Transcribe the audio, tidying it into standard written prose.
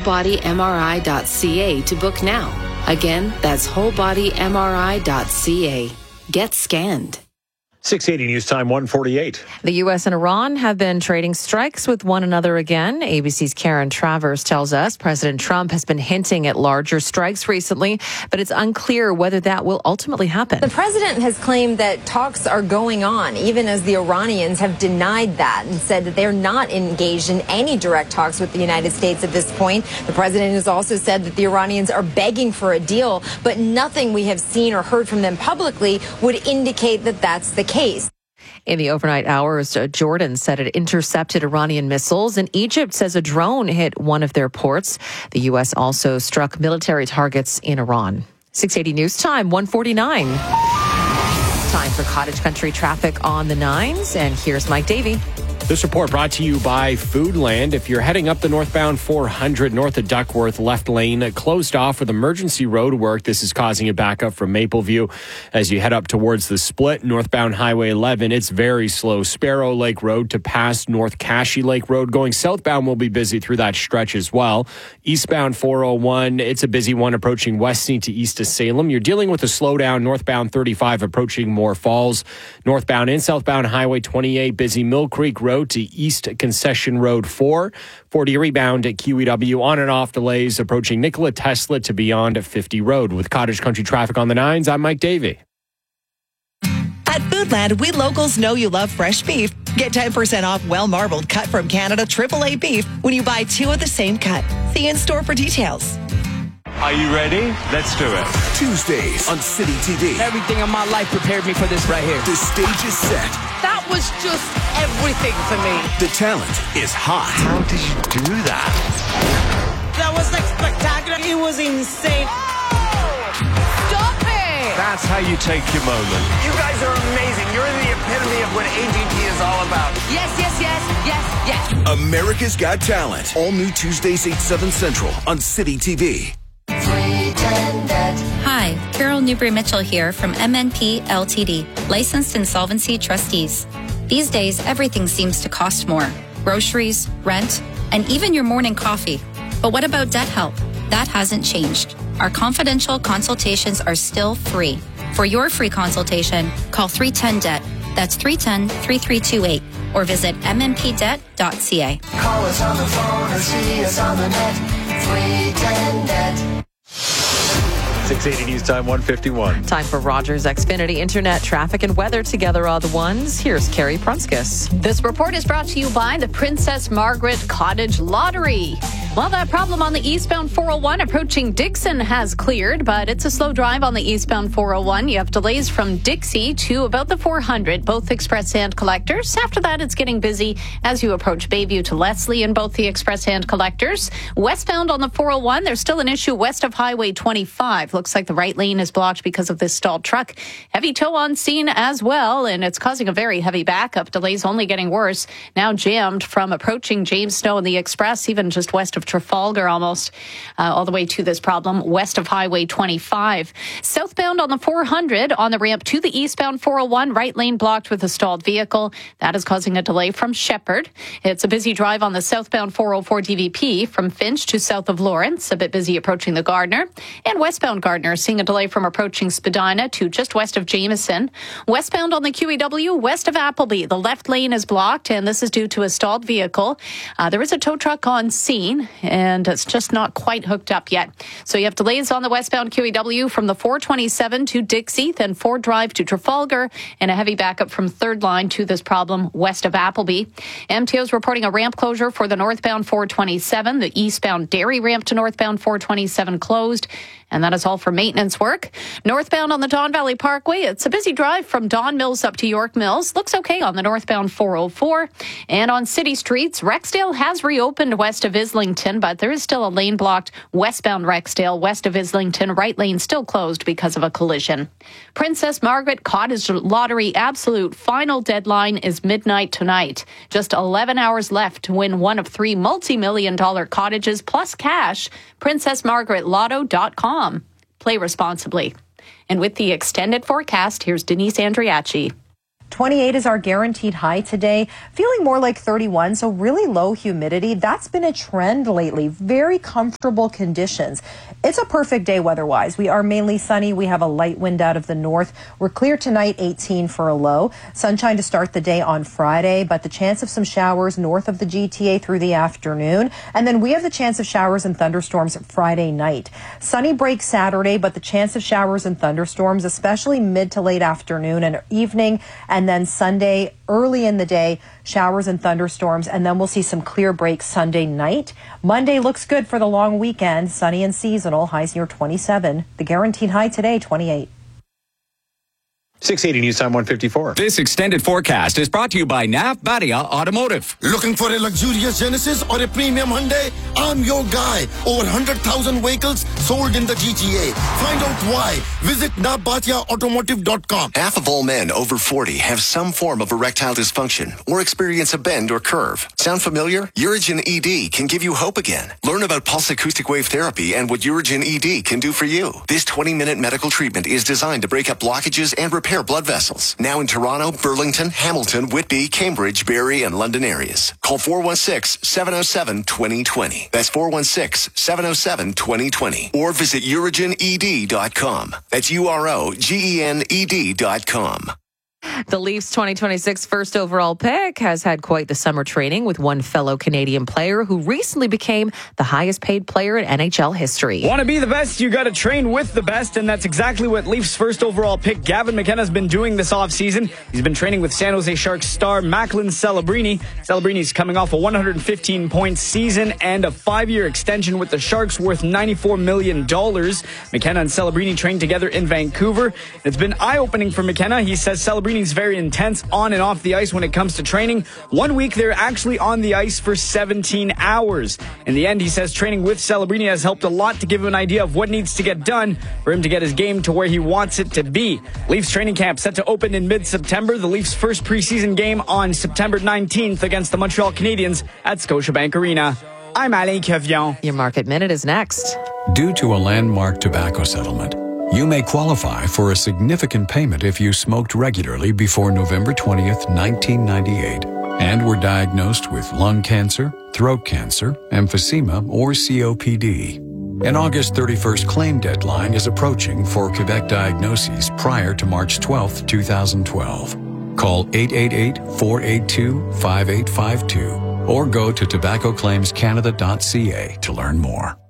wholebodymri.ca to book now. Again, that's wholebodymri.ca. Get scanned. 680 News Time 148. The U.S. and Iran have been trading strikes with one another again. ABC's Karen Travers tells us President Trump has been hinting at larger strikes recently, but it's unclear whether that will ultimately happen. The president has claimed that talks are going on, even as the Iranians have denied that and said that they're not engaged in any direct talks with the United States at this point. The president has also said that the Iranians are begging for a deal, but nothing we have seen or heard from them publicly would indicate that that's the case. In the overnight hours, Jordan said it intercepted Iranian missiles, and Egypt says a drone hit one of their ports. The U.S. also struck military targets in Iran. 680 News Time, 149. Time for Cottage Country traffic on the 9s, and here's Mike Davey. This report brought to you by Foodland. If you're heading up the northbound 400 north of Duckworth, left lane closed off with emergency road work. This is causing a backup from Mapleview. As you head up towards the split, northbound Highway 11, it's very slow. Sparrow Lake Road to past North Cashy Lake Road. Going southbound will be busy through that stretch as well. Eastbound 401, it's a busy one approaching Weston to east of Salem. You're dealing with a slowdown northbound 35 approaching Moore Falls. Northbound and southbound Highway 28, busy Mill Creek Road to East Concession Road 4. 40 rebound at QEW. On and off delays approaching Nikola Tesla to beyond 50 Road. With Cottage Country traffic on the 9s, I'm Mike Davey. At Foodland, we locals know you love fresh beef. Get 10% off well-marbled cut from Canada AAA beef when you buy 2 of the same cut. See in-store for details. Are you ready? Let's do it. Tuesdays on City TV. Everything in my life prepared me for this right here. The stage is set. That was just everything for me. The talent is hot. How did you do that? That was like spectacular. It was insane. Stop it! That's how you take your moment. You guys are amazing. You're the epitome of what AGT is all about. Yes, yes, yes, yes, yes. America's Got Talent. All new Tuesdays, 8/7 Central on City TV. Hi, Carol Newbury-Mitchell here from MNP Ltd, licensed insolvency trustees. These days, everything seems to cost more. Groceries, rent, and even your morning coffee. But what about debt help? That hasn't changed. Our confidential consultations are still free. For your free consultation, call 310-DEBT. That's 310-3328. Or visit mmpdebt.ca. Call us on the phone or see us on the net. 310-DEBT. 680 News Time 151. Time for Rogers Xfinity Internet traffic and weather together on the 1s. Here's Carrie Prunskis. This report is brought to you by the Princess Margaret Cottage Lottery. Well, that problem on the eastbound 401 approaching Dixon has cleared, but it's a slow drive on the eastbound 401. You have delays from Dixie to about the 400, both express hand collectors. After that, it's getting busy as you approach Bayview to Leslie in both the express hand collectors. Westbound on the 401, there's still an issue west of Highway 25. Looks like the right lane is blocked because of this stalled truck. Heavy tow on scene as well, and it's causing a very heavy backup. Delays only getting worse. Now jammed from approaching James Snow in the express, even just west of Trafalgar almost, all the way to this problem west of Highway 25. Southbound on the 400 on the ramp to the eastbound 401, right lane blocked with a stalled vehicle. That is causing a delay from Shepherd. It's a busy drive on the southbound 404 DVP from Finch to south of Lawrence, a bit busy approaching the Gardner. And westbound Gardner seeing a delay from approaching Spadina to just west of Jameson. Westbound on the QEW west of Appleby, the left lane is blocked, and this is due to a stalled vehicle. There is a tow truck on scene, and it's just not quite hooked up yet. So you have delays on the westbound QEW from the 427 to Dixie, then Ford Drive to Trafalgar, and a heavy backup from third line to this problem west of Appleby. MTO is reporting a ramp closure for the northbound 427. The eastbound Derry ramp to northbound 427 closed. And that is all for maintenance work. Northbound on the Don Valley Parkway, it's a busy drive from Don Mills up to York Mills. Looks okay on the northbound 404. And on city streets, Rexdale has reopened west of Islington, but there is still a lane blocked westbound Rexdale, west of Islington. Right lane still closed because of a collision. Princess Margaret Cottage Lottery absolute final deadline is midnight tonight. Just 11 hours left to win one of 3 multi-million-dollar cottages plus cash. PrincessMargaretLotto.com. Play responsibly. And with the extended forecast, here's Denise Andriachi. 28 is our guaranteed high today. Feeling more like 31, so really low humidity. That's been a trend lately. Very comfortable conditions. It's a perfect day weather-wise. We are mainly sunny. We have a light wind out of the north. We're clear tonight, 18 for a low. Sunshine to start the day on Friday, but the chance of some showers north of the GTA through the afternoon. And then we have the chance of showers and thunderstorms Friday night. Sunny break Saturday, but the chance of showers and thunderstorms, especially mid to late afternoon and evening. And then Sunday, early in the day, showers and thunderstorms, and then we'll see some clear breaks Sunday night. Monday looks good for the long weekend, sunny and seasonal, highs near 27. The guaranteed high today, 28. 680 News Time 154. This extended forecast is brought to you by Nav Badia Automotive. Looking for a luxurious Genesis or a premium Hyundai? I'm your guy. Over 100,000 vehicles sold in the GTA. Find out why. Visit navbatiaautomotive.com. Half of all men over 40 have some form of erectile dysfunction or experience a bend or curve. Sound familiar? Urigen ED can give you hope again. Learn about pulse acoustic wave therapy and what Urigen ED can do for you. This 20-minute medical treatment is designed to break up blockages and repair blood vessels. Now in Toronto, Burlington, Hamilton, Whitby, Cambridge, Barrie, and London areas. Call 416-707-2020. That's 416-707-2020. Or visit UrigenED.com. That's UROGENED.com. The Leafs' 2026 first overall pick has had quite the summer training with one fellow Canadian player who recently became the highest paid player in NHL history. Want to be the best, you got to train with the best, and that's exactly what Leafs' first overall pick Gavin McKenna has been doing this offseason. He's been training with San Jose Sharks star Macklin Celebrini. Celebrini's coming off a 115-point season and a 5-year extension with the Sharks worth $94 million. McKenna and Celebrini trained together in Vancouver. It's been eye-opening for McKenna. He says Celebrini is very intense on and off the ice when it comes to training. 1 week, they're actually on the ice for 17 hours. In the end, he says training with Celebrini has helped a lot to give him an idea of what needs to get done for him to get his game to where he wants it to be. Leafs training camp set to open in mid-September. The Leafs' first preseason game on September 19th against the Montreal Canadiens at Scotiabank Arena. I'm Alain Kevion. Your Market Minute is next. Due to a landmark tobacco settlement, you may qualify for a significant payment if you smoked regularly before November 20th, 1998, and were diagnosed with lung cancer, throat cancer, emphysema, or COPD. An August 31st claim deadline is approaching for Quebec diagnoses prior to March 12th, 2012. Call 888-482-5852 or go to tobaccoclaimscanada.ca to learn more.